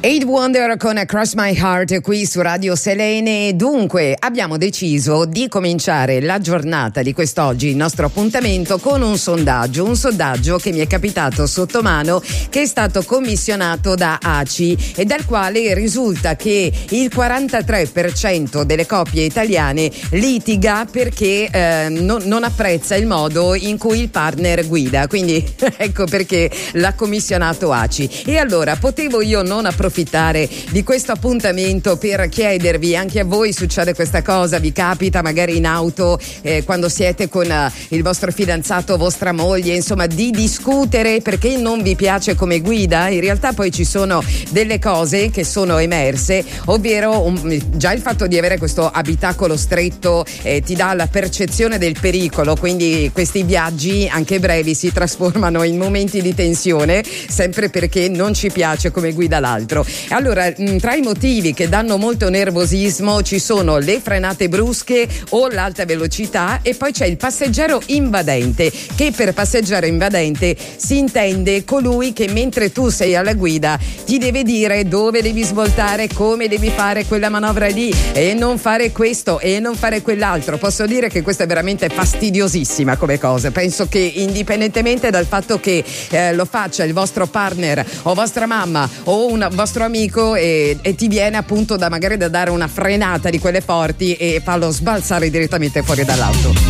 Eight Wonder con Cross My Heart qui su Radio Selene. Dunque abbiamo deciso di cominciare la giornata di quest'oggi, il nostro appuntamento, con un sondaggio che mi è capitato sotto mano, che è stato commissionato da ACI e dal quale risulta che il 43% delle coppie italiane litiga perché non apprezza il modo in cui il partner guida, quindi ecco perché l'ha commissionato ACI. E allora potevo io non approfittare di questo appuntamento per chiedervi: anche a voi succede questa cosa? Vi capita magari in auto quando siete con il vostro fidanzato o vostra moglie, insomma, di discutere perché non vi piace come guida? In realtà poi ci sono delle cose che sono emerse, ovvero già il fatto di avere questo abitacolo stretto ti dà la percezione del pericolo, quindi questi viaggi anche brevi si trasformano in momenti di tensione, sempre perché non ci piace come guida l'altro. Allora, tra i motivi che danno molto nervosismo ci sono le frenate brusche o l'alta velocità, e poi c'è il passeggero invadente, che per passeggero invadente si intende colui che mentre tu sei alla guida ti deve dire dove devi svoltare, come devi fare quella manovra lì, e non fare questo e non fare quell'altro. Posso dire che questa è veramente fastidiosissima come cosa. Penso che indipendentemente dal fatto che lo faccia il vostro partner o vostra mamma o un vostro amico e ti viene appunto magari da dare una frenata di quelle forti e farlo sbalzare direttamente fuori dall'auto.